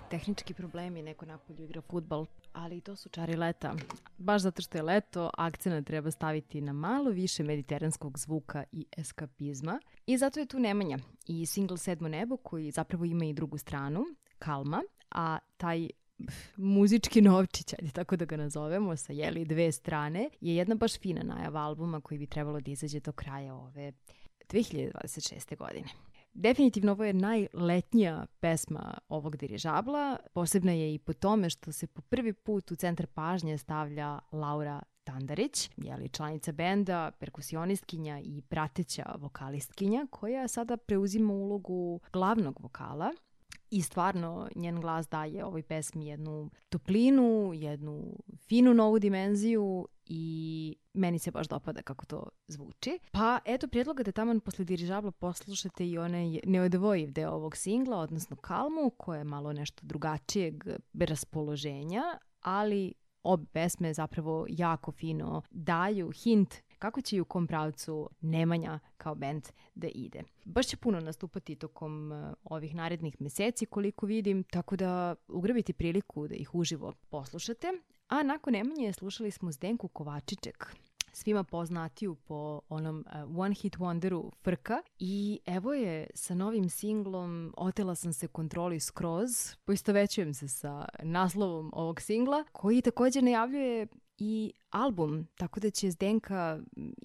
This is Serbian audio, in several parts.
tehnički problemi, neko napolju igra fudbal, ali to su čari leta. Baš zato što je leto, akcenat treba staviti na malo više mediteranskog zvuka i eskapizma. I zato je tu Nemanja i single Sedmo nebo koji zapravo ima i drugu stranu, Kalma, a taj muzički novčić, ajde tako da ga nazovemo, sa dve strane, je jedna baš fina najava albuma koji bi trebalo da izađe do kraja ove 2026. godine. Definitivno ovo je najletnija pesma ovog dirižabla, posebna je i po tome što se po prvi put u centar pažnje stavlja Laura Tandarić, članica benda, perkusionistkinja i prateća vokalistkinja, koja sada preuzima ulogu glavnog vokala. I stvarno njen glas daje ovoj pesmi jednu toplinu, jednu finu novu dimenziju i meni se baš dopada kako to zvuči. Pa eto prijedloga da taman posle dirižabla poslušate i onaj neodvojiv deo ovog singla, odnosno Kalmu, koja je malo nešto drugačijeg raspoloženja, ali obe pesme zapravo jako fino daju hint kako će i u kom pravcu Nemanja kao bend da ide. Baš će puno nastupati tokom ovih narednih meseci koliko vidim, tako da ugrabite priliku da ih uživo poslušate. A nakon Nemanje slušali smo Zdenku Kovačiček, svima poznatiju po onom One Hit Wonderu Frka, i evo je sa novim singlom Otela sam se kontroli skroz. Poistovećujem se sa naslovom ovog singla, koji također najavljuje i album, tako da će Zdenka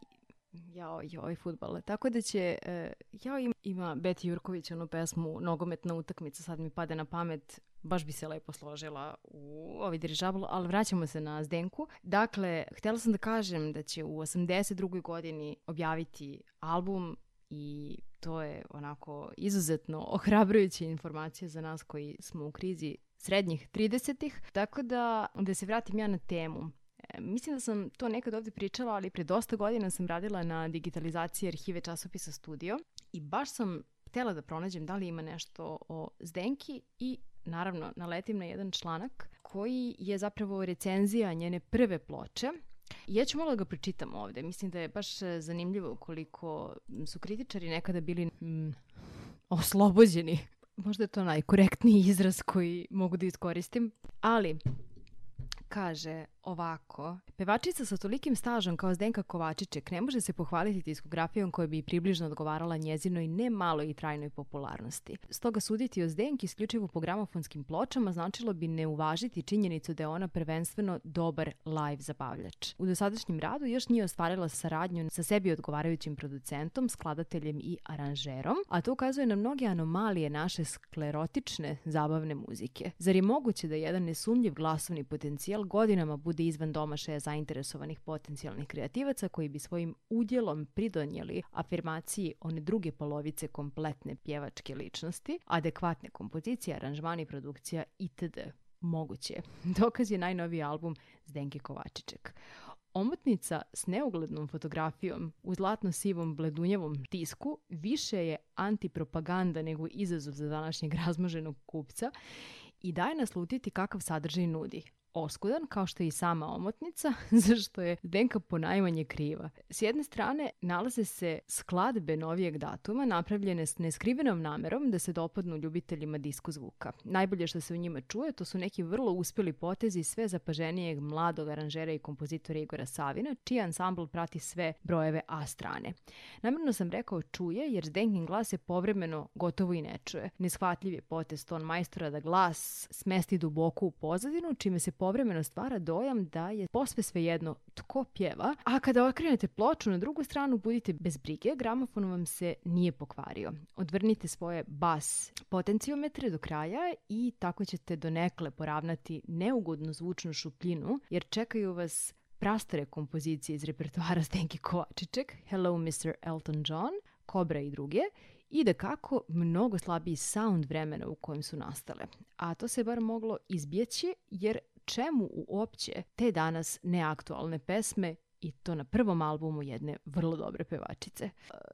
fudbal, tako da će ima Beti Jurković onu pesmu Nogometna utakmica, sad mi pade na pamet, baš bi se lepo složila u ovaj dirižabl, ali vraćamo se na Zdenku. Dakle, htjela sam da kažem da će u 82. godini objaviti album i to je onako izuzetno ohrabrujuća informacija za nas koji smo u krizi srednjih 30-ih. Tako da se vratim ja na temu. Mislim da sam to nekad ovdje pričala, ali pre dosta godina sam radila na digitalizaciji arhive časopisa Studio i baš sam htjela da pronađem da li ima nešto o Zdenki i naravno naletim na jedan članak koji je zapravo recenzija njene prve ploče. Ja ću malo da ga pročitam ovdje. Mislim da je baš zanimljivo koliko su kritičari nekada bili oslobođeni. Možda je to najkorektniji izraz koji mogu da iskoristim, ali kaže ovako: pevačica sa tolikim stažom kao Zdenka Kovačiček ne može se pohvaliti diskografijom koja bi približno odgovarala njezinoj ne maloj i trajnoj popularnosti. Stoga suditi o Zdenki isključivo po gramofonskim pločama značilo bi ne uvažiti činjenicu da je ona prvenstveno dobar live zabavljač. U dosadašnjem radu još nije ostvarila saradnju sa sebi odgovarajućim producentom, skladateljem i aranžerom, a to ukazuje na mnoge anomalije naše sklerotične zabavne muzike. Zar je moguće da jedan nesumnjiv glasovni potencijal godinama bude izvan domašaja zainteresovanih potencijalnih kreativaca koji bi svojim udjelom pridonijeli afirmaciji one druge polovice kompletne pjevačke ličnosti, adekvatne kompozicije, aranžmani, produkcija itd. Moguće. Dokaz je najnoviji album Zdenke Kovačiček. Omotnica s neuglednom fotografijom u zlatno-sivom bledunjavom tisku više je antipropaganda nego izazov za današnjeg razmaženog kupca i daje naslutiti kakav sadržaj nudi. Oskudan, kao što je i sama omotnica, zašto je Zdenka ponajmanje kriva. S jedne strane, nalaze se skladbe novijeg datuma, napravljene s neskrivenom namerom da se dopadnu ljubiteljima disko zvuka. Najbolje što se u njima čuje, to su neki vrlo uspjeli potezi sve zapaženijeg mladog aranžera i kompozitora Igora Savina, čiji ansambl prati sve brojeve A strane. Namjerno sam rekao čuje, jer Zdenkin glas je povremeno gotovo i ne čuje. Neshvatljiv je potez ton majstora da glas smesti duboko u pozadinu, čime se povremeno stvara dojam da je posve svejedno tko pjeva, a kada okrenete ploču na drugu stranu budite bez brige, gramofon vam se nije pokvario. Odvrnite svoje bas potenciometre do kraja i tako ćete donekle poravnati neugodnu zvučnu šupljinu, jer čekaju vas prastare kompozicije iz repertoara Zdenke Kovačiček, Hello Mr. Elton John, Kobra i druge, i da kako mnogo slabiji sound vremena u kojem su nastale. A to se bar moglo izbjeći, jer čemu uopće te danas neaktualne pesme i to na prvom albumu jedne vrlo dobre pevačice.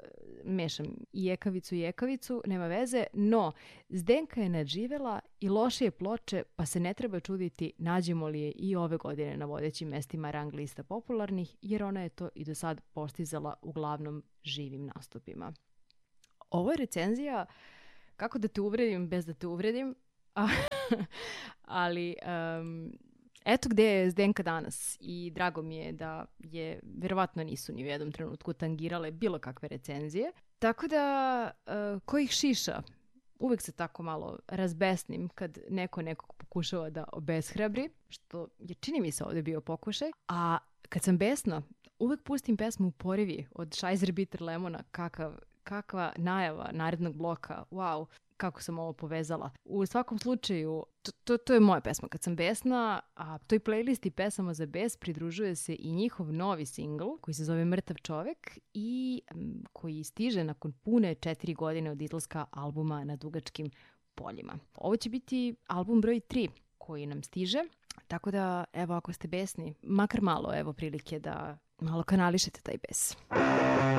Mešam i jekavicu, nema veze, no Zdenka je nadživela i lošije ploče, pa se ne treba čuditi nađemo li je i ove godine na vodećim mestima rang lista popularnih, jer ona je to i do sad postizala uglavnom živim nastupima. Ovo je recenzija, kako da te uvredim bez da te uvredim, Ali eto gde je Zdenka danas i drago mi je da je, verovatno nisu ni u jednom trenutku tangirale bilo kakve recenzije. Tako da, ko ih šiša? Uvek se tako malo razbesnim kad neko nekog pokušava da obeshrabri, što je, čini mi se, ovdje bio pokušaj. A kad sam besna, uvek pustim pesmu U porivi od Scheiser Bitter Lemona, kakva najava narednog bloka. Wow, kako sam ovo povezala. U svakom slučaju, to je moja pesma kad sam besna, a toj playlisti pesama za bes pridružuje se i njihov novi singl koji se zove Mrtav čovek i koji stiže nakon pune 4 godine od izlaska albuma Na dugačkim poljima. Ovo će biti album broj 3 koji nam stiže, tako da evo ako ste besni, makar malo evo prilike da malo kanališete taj bes.